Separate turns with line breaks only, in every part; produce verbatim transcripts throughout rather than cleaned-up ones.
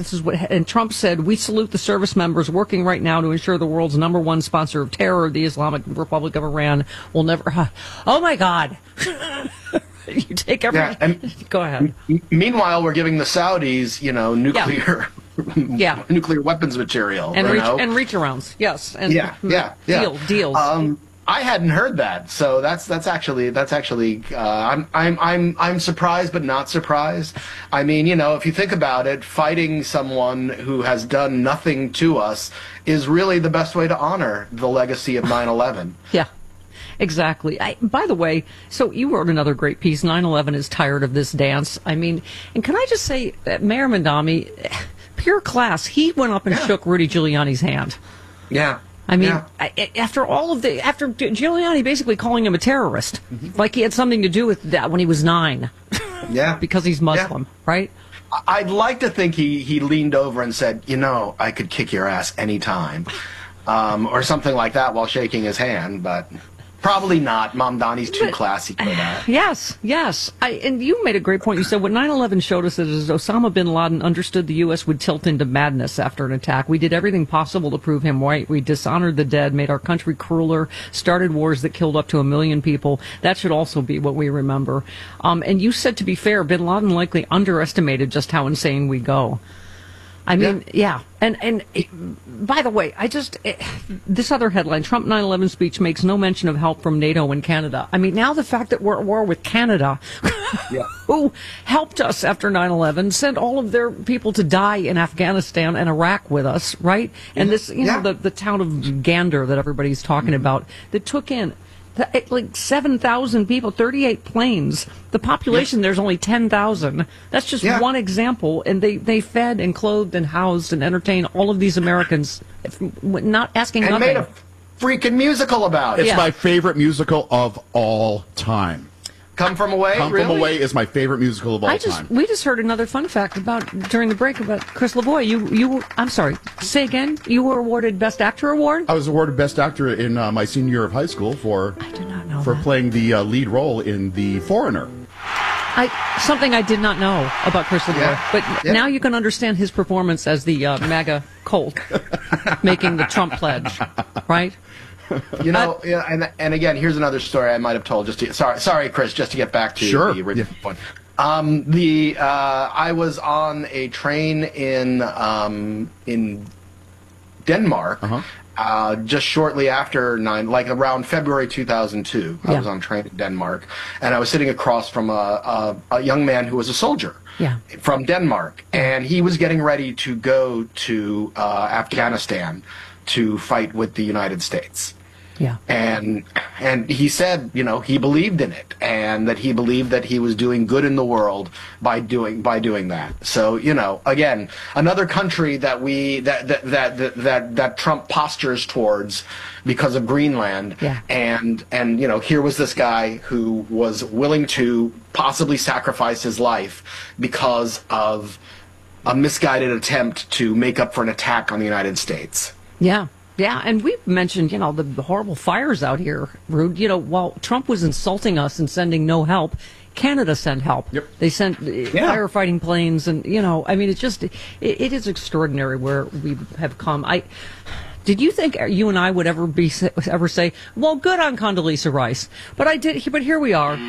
this is what, and Trump said, we salute the service members working right now to ensure the world's number one sponsor of terror, the Islamic Republic of Iran, will never, oh my God. You take every,
yeah, and
go ahead.
M- meanwhile, we're giving the Saudis, you know, nuclear,
yeah, yeah.
nuclear weapons material.
And
you
reach,
know?
and reach arounds. Yes. And
yeah, yeah, yeah.
Deal, deals.
Um, I hadn't heard that, so that's that's actually that's actually uh, I'm I'm I'm I'm surprised, but not surprised. I mean, you know, if you think about it, fighting someone who has done nothing to us is really the best way to honor the legacy of nine eleven.
Yeah. Exactly. I, by the way, so you wrote another great piece. nine eleven is tired of this dance. I mean, and can I just say, that Mayor Mamdani, pure class, he went up and yeah. shook Rudy Giuliani's hand.
Yeah.
I mean,
yeah.
I, after all of the, after Giuliani basically calling him a terrorist, mm-hmm. like he had something to do with that when he was nine.
Yeah.
Because he's Muslim,
yeah.
right?
I'd like to think he, he leaned over and said, you know, I could kick your ass anytime. Um, or something like that while shaking his hand, but... Probably not. Mamdani's too but, classy for that.
Yes, yes. I, and you made a great point. You said what nine eleven showed us is Osama bin Laden understood the U S would tilt into madness after an attack. We did everything possible to prove him right. We dishonored the dead, made our country crueler, started wars that killed up to a million people. That should also be what we remember. Um, and you said, to be fair, bin Laden likely underestimated just how insane we go. I mean, yeah. yeah. And, and it, by the way, I just, it, this other headline, Trump nine eleven speech makes no mention of help from NATO and Canada. I mean, now the fact that we're at war with Canada, yeah. who helped us after nine eleven, sent all of their people to die in Afghanistan and Iraq with us, right? And this, you
yeah.
know, the, the town of Gander that everybody's talking mm-hmm. about, that took in like seven thousand people, thirty-eight planes. The population yeah. there's only ten thousand. That's just yeah. one example. And they, they fed and clothed and housed and entertained all of these Americans, not asking
and
nothing.
And made a freaking musical about it.
It's
yeah.
my favorite musical of all time.
Come From Away?
Come
really?
From Away is my favorite musical of all
I just,
time.
We just heard another fun fact about during the break about Chris Lavoie. You, you were, I'm sorry, say again. You were awarded Best Actor award?
I was awarded Best Actor in uh, my senior year of high school for
I did not know
for
that.
playing the uh, lead role in The Foreigner.
I something I did not know about Chris Lavoie,
yeah.
but
yeah.
now you can understand his performance as the uh, MAGA Colt, making the Trump pledge, right?
You know, uh, yeah, and and again, here's another story I might have told. Just to, sorry, sorry, Chris. Just to get back to
sure.
the original
yeah.
point. Um, the uh, I was on a train in um, in Denmark. Uh-huh. Uh, just shortly after nine, like around February two thousand two, I
yeah.
was on a train in Denmark, and I was sitting across from a, a, a young man who was a soldier
yeah.
from Denmark, and he was getting ready to go to uh, Afghanistan to fight with the United States.
Yeah.
And and he said, you know, he believed in it, and that he believed that he was doing good in the world by doing by doing that. So, you know, again, another country that we that that that that, that, that Trump postures towards because of Greenland.
Yeah.
And and you know, here was this guy who was willing to possibly sacrifice his life because of a misguided attempt to make up for an attack on the United States.
Yeah. Yeah, and we've mentioned, you know, the horrible fires out here, Rude. You know, while Trump was insulting us and sending no help, Canada sent help.
Yep.
They sent yeah. firefighting planes, and, you know, I mean, it's just, it, it is extraordinary where we have come. I Did you think you and I would ever be ever say, well, good on Condoleezza Rice? But I did, but here we are.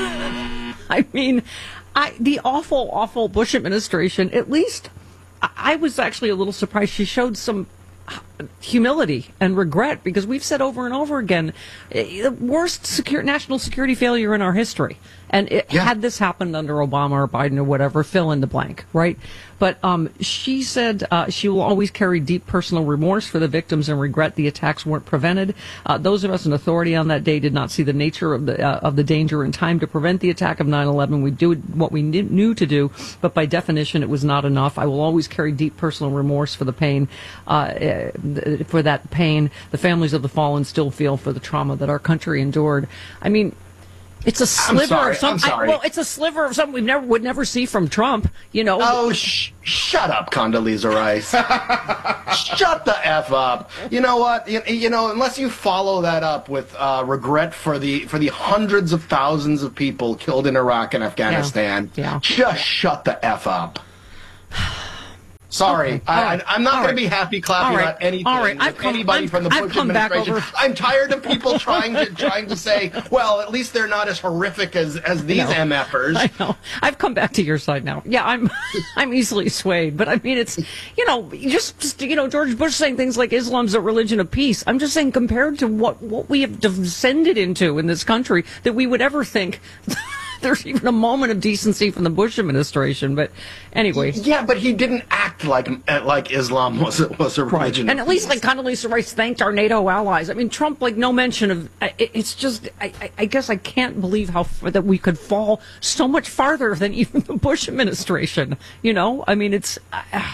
I mean, I the awful, awful Bush administration, at least I, I was actually a little surprised she showed some humility and regret, because we've said over and over again, the worst secure, national security failure in our history. And it,
yeah.
had this happened under Obama or Biden or whatever, fill in the blank, right? But um, she said uh, she will always carry deep personal remorse for the victims and regret the attacks weren't prevented. Uh, those of us in authority on that day did not see the nature of the uh, of the danger in time to prevent the attack of nine eleven. We did what we knew to do, but by definition, it was not enough. I will always carry deep personal remorse for the pain, uh, for that pain the families of the fallen still feel for the trauma that our country endured. I mean, it's a sliver
sorry,
of some.
I'm sorry.
I, well, it's a sliver of something we never would never see from Trump. You know.
Oh, sh- shut up, Condoleezza Rice. Shut the f up. You know what? You, you know, unless you follow that up with uh, regret for the for the hundreds of thousands of people killed in Iraq and Afghanistan,
Yeah. Yeah.
just shut the f up. Sorry,
Okay.
I,
Right.
I, I'm not
All
going to
right.
be happy clapping
All right.
about anything.
All right. I've
with
come-
anybody
I'm-
from the
I've
Bush
come back
administration.
over-
I'm tired of people trying to trying to say, well, at least they're not as horrific as as these
know.
MFers.
I know. I've come back to your side now. Yeah, I'm I'm easily swayed, but I mean, it's, you know, just, just you know, George Bush saying things like Islam's a religion of peace. I'm just saying, compared to what what we have descended into in this country, that we would ever think there's even a moment of decency from the Bush administration. But anyway.
Yeah, but he didn't act like like Islam was a, was a religion.
And at least, like, Condoleezza Rice thanked our NATO allies. I mean, Trump, like, no mention of. It, it's just, I, I, I guess I can't believe how f- that we could fall so much farther than even the Bush administration. You know, I mean, it's uh,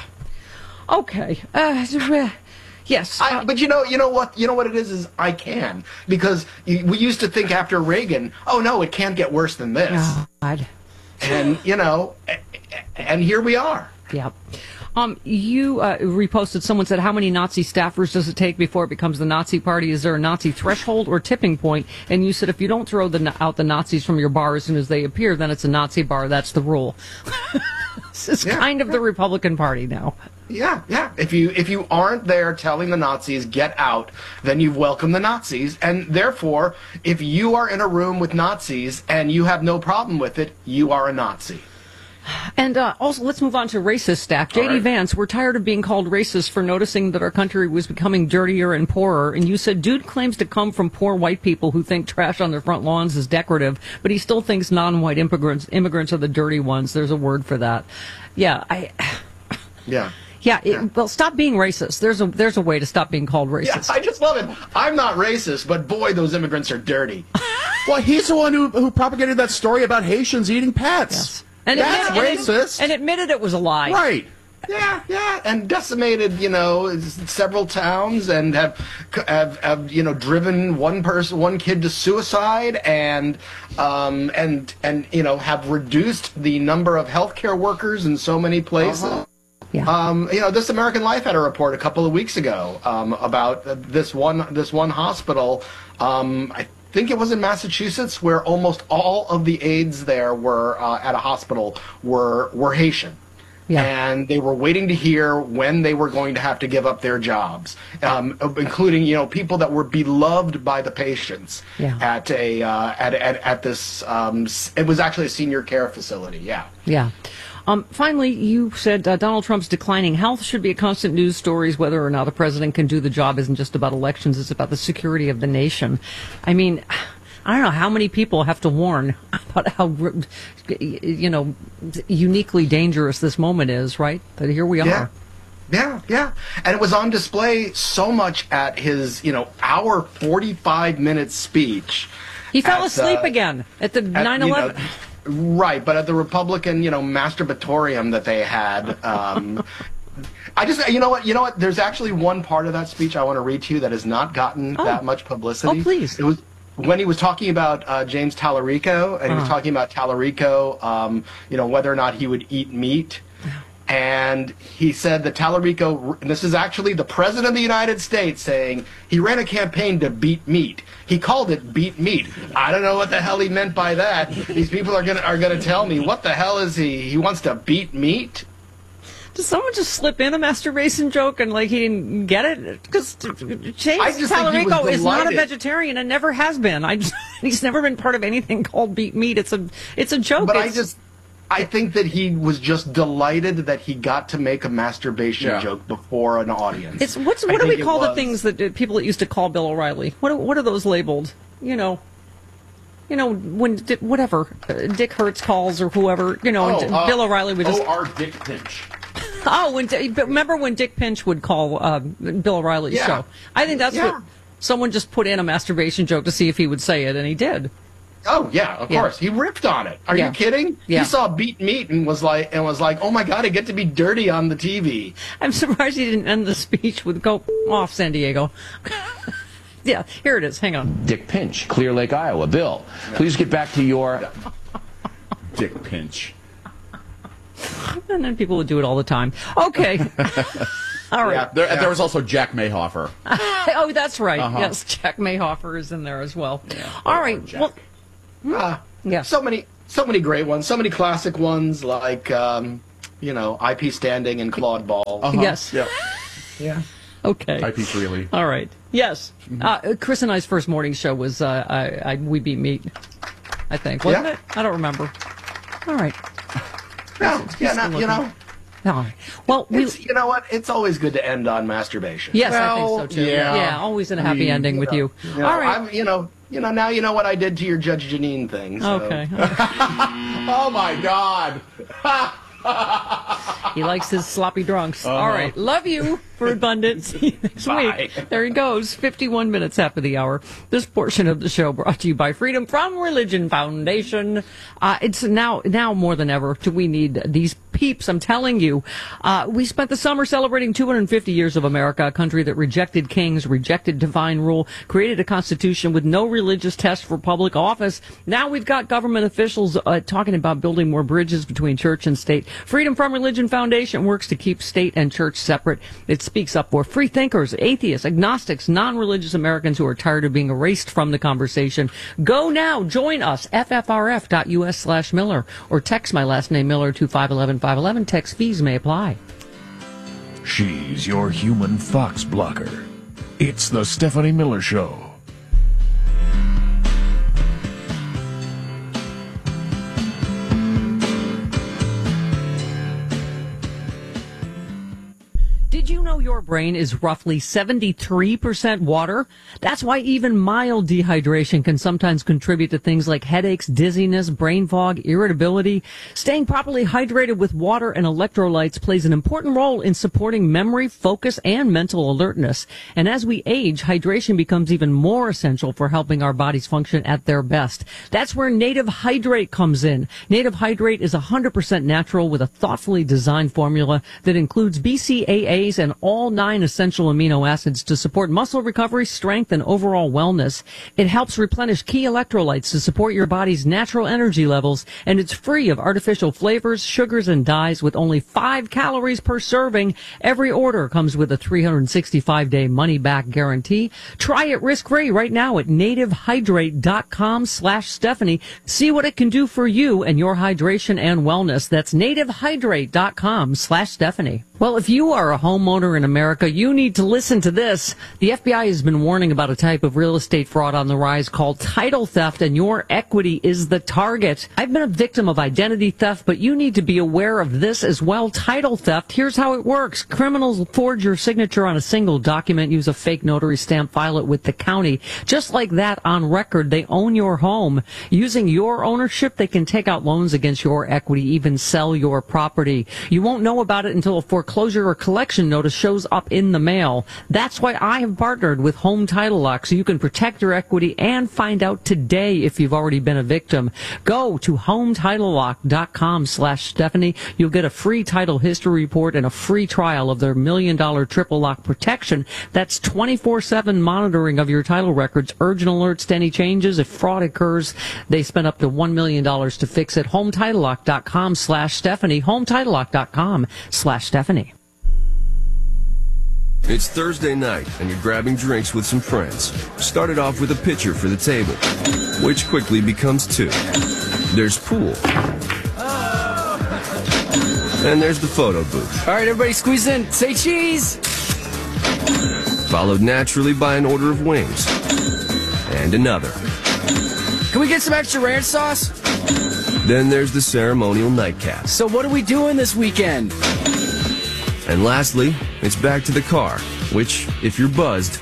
okay. Uh, yes,
I,
uh,
but you know, you know what, you know what it is is I can, because you, we used to think after Reagan, oh no, it can't get worse than this,
God.
and you know, and here we are.
Yeah. Um, you uh, reposted, someone said, how many Nazi staffers does it take before it becomes the Nazi party? Is there a Nazi threshold or tipping point? And you said, if you don't throw the, out the Nazis from your bar as soon as they appear, then it's a Nazi bar. That's the rule. This is
Yeah.
kind of the Republican Party now.
Yeah, yeah. If you if you aren't there telling the Nazis get out, then you've welcomed the Nazis, and therefore, if you are in a room with Nazis and you have no problem with it, you are a Nazi.
And uh, also, let's move on to racist staff. J D.
right.
Vance, we're tired of being called racist for noticing that our country was becoming dirtier and poorer. And you said, dude claims to come from poor white people who think trash on their front lawns is decorative, but he still thinks non-white immigrants immigrants are the dirty ones. There's a word for that. Yeah, I.
Yeah.
Yeah, it, well, stop being racist. There's a there's a way to stop being called
Yeah,
racist.
I just love it. I'm not racist, but boy, those immigrants are dirty.
Well, he's the one who, who propagated that story about Haitians eating pets.
Yes. And
That's
admitted-
racist.
And, and admitted it was a lie.
Right.
Yeah, yeah, and decimated, you know, s- several towns, and have, have, have, you know, driven one person, one kid to suicide, and, um, and, and, you know, have reduced the number of healthcare workers in so many places.
Uh-huh. Yeah.
Um, you know, This American Life had a report a couple of weeks ago um, about uh, this one, this one hospital. Um, I think it was in Massachusetts, where almost all of the aides there were uh, at a hospital were were Haitian.
Yeah.
And they were waiting to hear when they were going to have to give up their jobs, um, including, you know, people that were beloved by the patients
Yeah.
at a uh, at, at at this. Um, s- it was actually a senior care facility. Yeah.
Yeah. Um, finally, you said uh, Donald Trump's declining health should be a constant news stories. Whether or not a president can do the job isn't just about elections. It's about the security of the nation. I mean, I don't know how many people have to warn about how, you know, uniquely dangerous this moment is, right? But here we are.
Yeah. Yeah, yeah. And it was on display so much at his, you know, hour forty-five minute speech.
He fell
at,
asleep
uh,
again at the
at,
nine
you
eleven.
know, Right, but at the Republican, you know, masturbatorium that they had, um, I just, you know what, you know what, there's actually one part of that speech I want to read to you that has not gotten
Oh.
that much publicity.
Oh, please.
It was when he was talking about uh, James Tallarico, and he was
Uh-huh.
talking about Tallarico, um, you know, whether or not he would eat meat. And he said that Tallarico, and this is actually the President of the United States saying, he ran a campaign to beat meat. He called it beat meat. I don't know what the hell he meant by that. These people are gonna are gonna tell me, what the hell is he? He wants to beat meat?
Did someone just slip in a masturbation joke and like he didn't get it? Because James
I just think he was
Tallarico is not a
delighted.
vegetarian and never has been. I just, he's never been part of anything called beat meat. It's a it's a joke.
But I
It's-
just, I think that he was just delighted that he got to make a masturbation
Yeah.
joke before an audience.
It's what's
I
what do we
think it
call the
was-
things that uh, people that used to call Bill O'Reilly? What are, what are those labeled? You know, you know when Di- whatever uh, Dick Hertz calls or whoever. You know,
Oh,
and
uh,
Bill O'Reilly would just
O R Dick Pinch.
oh, when Di- but remember when Dick Pinch would call uh, Bill O'Reilly's
Yeah.
show? I think that's
Yeah.
what someone just put in a masturbation joke to see if he would say it, and he did.
Oh yeah, of
Yeah.
course. He ripped on it. Are
Yeah.
you kidding?
Yeah.
He saw beat meat and was like, and was like, oh my god, I get to be dirty on the T V.
I'm surprised he didn't end the speech with "Go off, San Diego." Yeah, here it is. Hang on.
Dick Pinch, Clear Lake, Iowa. Bill, please get back to your...
Dick Pinch.
And then people would do it all the time. Okay. All right.
Yeah.
There, there was also Jack Mayhofer.
Oh, that's right.
Uh-huh.
Yes, Jack Mayhofer is in there as well.
Yeah.
All
Or
right.
Jack.
Well,
Ah,
yeah.
so many, so many great ones, so many classic ones like, um, you know, I P Standing and Claude Ball.
Uh-huh.
Yes.
Yeah.
Yeah.
Okay.
I P Freely.
All right. Yes. Mm-hmm. Uh, Chris and I's first morning show was uh, I, I, We Beat Meat, I think. Wasn't
Yeah.
it? I don't remember. All right.
No, yeah, no, you know.
All right. Well, we,
It's, you know what? It's always good to end on masturbation.
yes, I
Well,
think so too.
yeah.
yeah, always in a
I
happy
mean,
ending
You
with
know,
you.
you know,
All right.
I'm, you know, you know. Now you know what I did to your Judge Janine thing. So.
Okay.
Oh, my God.
He likes his sloppy drunks.
Uh-huh.
All right. Love you for abundance. See you next
Bye.
week. There he goes. fifty-one minutes after the hour. This portion of the show brought to you by Freedom From Religion Foundation. Uh, it's now, now more than ever do we need these peeps. I'm telling you. Uh, we spent the summer celebrating two hundred fifty years of America, a country that rejected kings, rejected divine rule, created a constitution with no religious test for public office. Now we've got government officials uh, talking about building more bridges between church and state. Freedom From Religion Foundation works to keep state and church separate. It speaks up for free thinkers, atheists, agnostics, non-religious Americans who are tired of being erased from the conversation. Go now. Join us. F F R F dot U S slash Miller or text my last name Miller to five one one five one one. Text fees may apply.
She's your human fox blocker. It's the Stephanie Miller Show.
Did you know your brain is roughly seventy-three percent water? That's why even mild dehydration can sometimes contribute to things like headaches, dizziness, brain fog, irritability. Staying properly hydrated with water and electrolytes plays an important role in supporting memory, focus, and mental alertness. And as we age, hydration becomes even more essential for helping our bodies function at their best. That's where Native Hydrate comes in. Native Hydrate is one hundred percent natural with a thoughtfully designed formula that includes B C A A and all nine essential amino acids to support muscle recovery, strength, and overall wellness. It helps replenish key electrolytes to support your body's natural energy levels, and it's free of artificial flavors, sugars, and dyes with only five calories per serving. Every order comes with a three hundred sixty-five day money-back guarantee. Try it risk-free right now at nativehydrate.com slash Stephanie. See what it can do for you and your hydration and wellness. That's nativehydrate.com slash Stephanie. Well, if you are a homeowner in America, you need to listen to this. The F B I has been warning about a type of real estate fraud on the rise called title theft, and your equity is the target. I've been a victim of identity theft, but you need to be aware of this as well. Title theft, here's how it works. Criminals forge your signature on a single document, use a fake notary stamp, file it with the county. Just like that, on record, they own your home. Using your ownership, they can take out loans against your equity, even sell your property. You won't know about it until a foreclosure or collection notice shows up in the mail. That's why I have partnered with Home Title Lock, so you can protect your equity and find out today if you've already been a victim. Go to hometitlelock.com slash Stephanie. You'll get a free title history report and a free trial of their million dollar triple lock protection. That's twenty-four seven monitoring of your title records, urgent alerts to any changes. If fraud occurs, they spend up to one million dollars to fix it. hometitlelock.com slash Stephanie. hometitlelock.com slash Stephanie.
It's Thursday night, and you're grabbing drinks with some friends. Started off with a pitcher for the table, which quickly becomes two. There's pool. And there's the photo booth.
All right, everybody squeeze in. Say cheese!
Followed naturally by an order of wings. And another.
Can we get some extra ranch sauce?
Then there's the ceremonial nightcap.
So what are we doing this weekend?
And lastly, it's back to the car, which, if you're buzzed,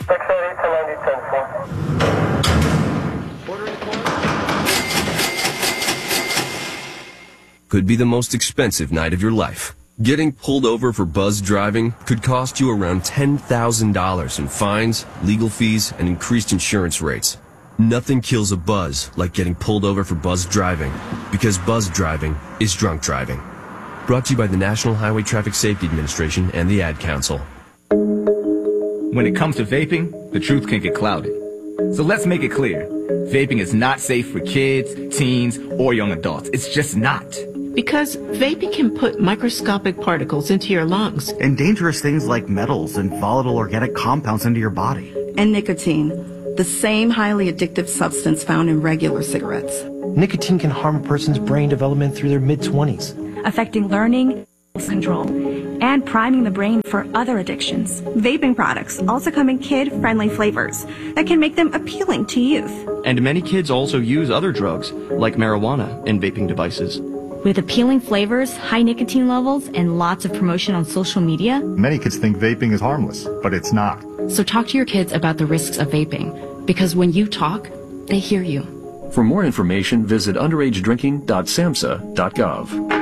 could be the most expensive night of your life. Getting pulled over for buzzed driving could cost you around ten thousand dollars in fines, legal fees, and increased insurance rates. Nothing kills a buzz like getting pulled over for buzzed driving, because buzzed driving is drunk driving. Brought to you by the National Highway Traffic Safety Administration and the Ad Council.
When it comes to vaping, the truth can get clouded. So let's make it clear. Vaping is not safe for kids, teens, or young adults. It's just not.
Because vaping can put microscopic particles into your lungs.
And dangerous things like metals and volatile organic compounds into your body.
And nicotine, the same highly addictive substance found in regular cigarettes.
Nicotine can harm a person's brain development through their mid-twenties.
Affecting learning,
control, and priming the brain for other addictions. Vaping products also come in kid-friendly flavors that can make them appealing to youth.
And many kids also use other drugs, like marijuana, in vaping devices.
With appealing flavors, high nicotine levels, and lots of promotion on social media,
many kids think vaping is harmless, but it's not.
So talk to your kids about the risks of vaping, because when you talk, they hear you.
For more information, visit underage drinking dot samhsa dot gov.